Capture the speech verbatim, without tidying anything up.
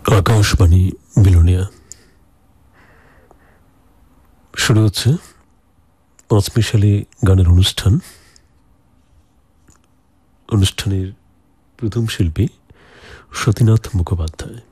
আকাশবাণী বিলোনিয়া শুরু হচ্ছে পাঁচমিশালি গানের অনুষ্ঠান। অনুষ্ঠানের প্রথম শিল্পী সতীনাথ মুখোপাধ্যায়।